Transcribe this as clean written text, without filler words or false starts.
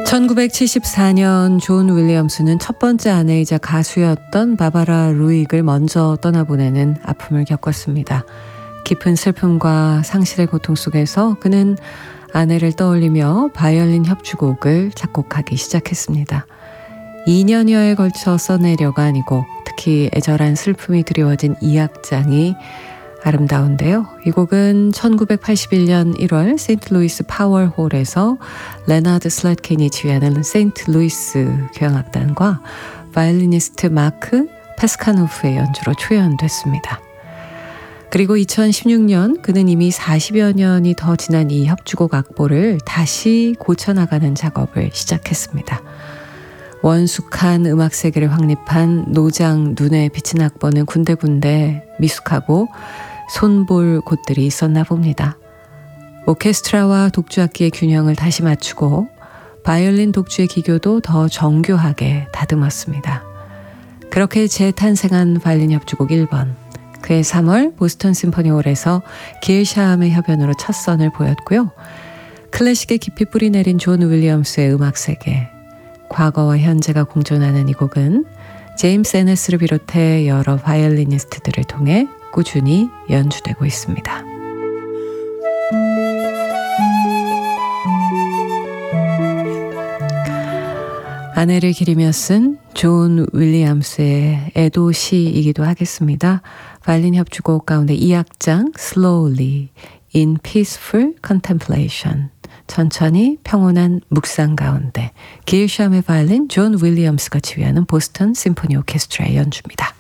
1974년 존 윌리엄스는 첫 번째 아내이자 가수였던 바바라 루익을 먼저 떠나보내는 아픔을 겪었습니다. 깊은 슬픔과 상실의 고통 속에서 그는 아내를 떠올리며 바이올린 협주곡을 작곡하기 시작했습니다. 2년여에 걸쳐 써내려가 특히 애절한 슬픔이 드리워진 이 악장이 아름다운데요. 이 곡은 1981년 1월 세인트루이스 파월홀에서 레나드 슬래트킨이 지휘하는 세인트루이스 교향악단과 바이올리니스트 마크 페스카노프의 연주로 초연됐습니다. 그리고 2016년 그는 이미 40여 년이 더 지난 이 협주곡 악보를 다시 고쳐나가는 작업을 시작했습니다. 원숙한 음악 세계를 확립한 노장 눈에 비친 악보는 군데군데 미숙하고 손볼 곳들이 있었나 봅니다. 오케스트라와 독주악기의 균형을 다시 맞추고 바이올린 독주의 기교도 더 정교하게 다듬었습니다. 그렇게 재탄생한 바이올린 협주곡 1번. 그해 3월 보스턴 심포니홀에서 길샤함의 협연으로 첫 선을 보였고요. 클래식에 깊이 뿌리내린 존 윌리엄스의 음악 세계, 과거와 현재가 공존하는 이 곡은 제임스 에너스를 비롯해 여러 바이올리니스트들을 통해 꾸준히 연주되고 있습니다. 아내를 기리며 쓴 존 윌리엄스의 애도시이기도 하겠습니다. 바이올린 협주곡 가운데 2악장 Slowly in Peaceful Contemplation, 천천히 평온한 묵상 가운데 길샴의 바이올린 존 윌리엄스가 지휘하는 보스턴 심포니 오케스트라의 연주입니다.